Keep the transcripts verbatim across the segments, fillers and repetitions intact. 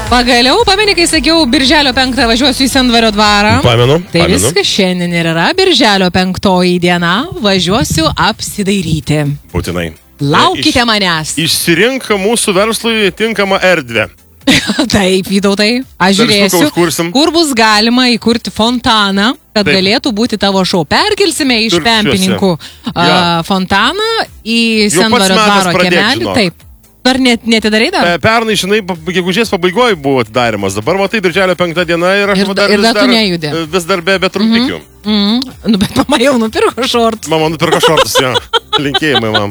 Pagaliau, pameni, kai sakiau, birželio penktą važiuosiu į Sendvario dvarą. Pamenu. Tai pamenu. viskas šiandien ir yra birželio penktoji diena. Važiuosiu apsidairyti. Būtinai. Laukite Iš, manęs. Išsirink mūsų verslui tinkamą erdvę. Taip, Vytautai, aš žiūrėsiu, kur bus galima įkurti fontaną, kad Taip. galėtų būti tavo šou. Perkelsime iš Turkčiuose. Pempininkų uh, ja. fontaną į Jau Sendvario dvaro kiemelį. Taip. Dar net, netidarai dar? Pernai, žinai, gegužės pabaigoje buvo atidarimas. Dabar matai, birželio penktą dieną ir aš ir, dar, ir vis, dar, dar vis dar be, be trumpikių. Mm -hmm. mm -hmm. Nu, bet mama jau nupirko šortus. Mama nupirko šortus, jo. Linkėjimai, mam.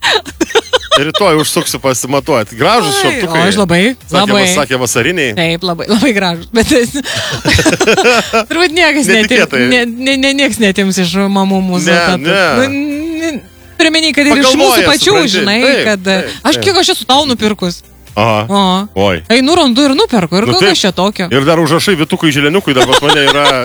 Rytoj užsuksiu pasimatuoti. Gražus šortukai. O, aš labai, sakė, labai. Sakė vasariniai. Taip, labai, labai gražus. Bet turbūt niekas netims, ne, ne, ne, nieks netims iš mamų mūsų. Ne, ne. Turiu kad ir iš mūsų pačių, supranti. žinai, taip, kad taip, aš taip. kiek aš esu tau nupirkus. Aha. O. Oi. Einu randu ir nuperku. Ir nu, kokios čia tokio. Ir dar užrašai Vitukui Žileniukui, dar pas mane yra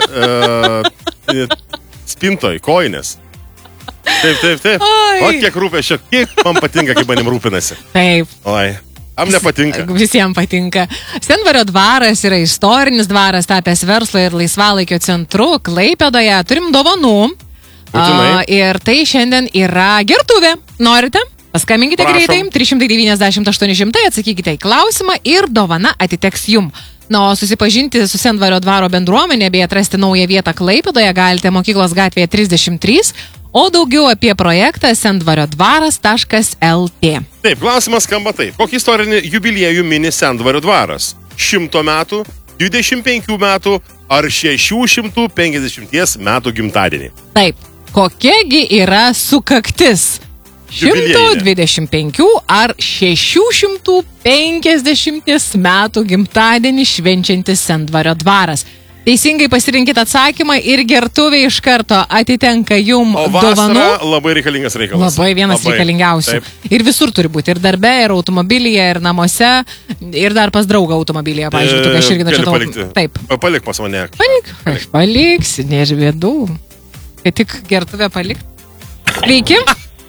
e, spintoj, koinės. Taip, taip, taip. Oi. O kiek rūpešio, kiek man patinka, kaip manim rūpinasi. Taip. Oi. Am nepatinka. Visiems patinka. Sendvario dvaras yra istorinis dvaras, tapęs verslo ir laisvalaikio centru Klaipėdoje. Turim dovanų. Uh, ir tai šiandien yra gertuvė. Norite? Paskambinkite Prašom. greitai. trys šimtai devyniasdešimt aštuoni šimtai, atsakykite į klausimą ir dovana atiteks jum. Na, o susipažinti su Sendvario dvaro bendruomenė bei atrasti naują vietą Klaipėdoje galite Mokyklos gatvėje trisdešimt trys, o daugiau apie projektą sendvario dvaras taškas el tė. Taip, klausimas skamba taip. Kokį istorinį jubiliejų mini Sendvario dvaras? Šimto metų, dvidešimt penkių metų ar šešių šimtų penkiasdešimties metų gimtadienį? Taip. Kokiagi yra sukaktis? šimto dvidešimt penkių ar šešių šimtų penkiasdešimties metų gimtadienį švenčiantis Sendvario dvaras. Teisingai pasirinkite atsakymą ir gertuvė iš karto atitenka jum dovanų. O vasara labai reikalingas reikalas. Labai vienas labai. reikalingiausių. Taip. Ir visur turi būti. Ir darbe, ir automobilyje, ir namuose, ir dar pas draugą automobilyje. Pavyzdžiui, tu kažkaip norėčiau tau... palikti. Taip. Palik pas mane. Palik. Aš paliksiu, nėra bėdų. Kai tik gertuvę palik. Sveiki.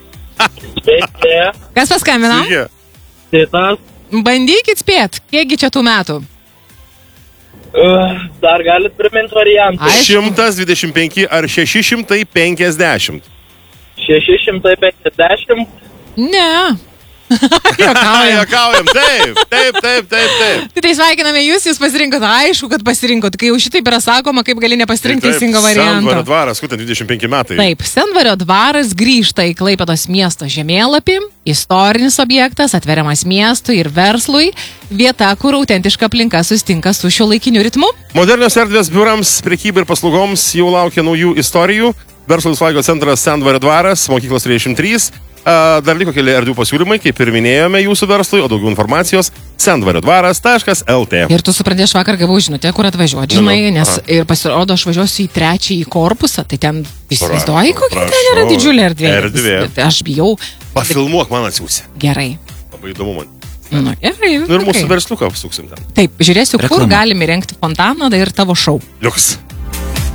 Kas paskambino? Titas. Bandykit spėt, kiekgi čia tų metų? Uh, dar galit priminti variantą. šimtas dvidešimt penki ar šeši šimtai penkiasdešimt? šeši šimtai penkiasdešimt? Ne. Jokaujam. Jokaujam, taip, taip, taip, taip, taip. Tai sveikiname jūs, jūs pasirinkot, aišku, kad pasirinkot. Kai jau šitaip yra sakoma, kaip gali nepasirinkti teisingo varianto. Sendvario dvaras, kur ten dvidešimt penki metai. Taip, Sendvario dvaras grįžta į Klaipėdos miesto žemėlapį. Istorinis objektas, atveriamas miestui ir verslui. Vieta, kur autentiška aplinka sustinka su šiuolaikiniu ritmu. Modernios erdvės biurams, prekybai ir paslaugoms jau laukia naujų istorijų. Verslo laisvalaikio centras Sendvario dvaras, Mokyklos trisdešimt trys. Dar liko keli erdvių pasiūlymai, kaip ir minėjome jūsų verslui, o daugiau informacijos sendvario dvaras taškas el tė. Ir tu supranti, aš vakar gavau žinutę, kur atvažiuoti, žinai, nes Aha. ir pasirodo, aš važiuosiu į trečiąjį korpusą, tai ten įsivaizduoji, kokia ten yra didžiulė erdvė. Erdvė. Aš bijau. Pafilmuok man atsiūsi. Gerai. Labai įdomu man. Nu, gerai. Nu ir mūsų versliuką apsuksim ten. Taip, žiūrėsiu, Reklama. Kur galime rengti fontaną ir tavo šou. Liuks.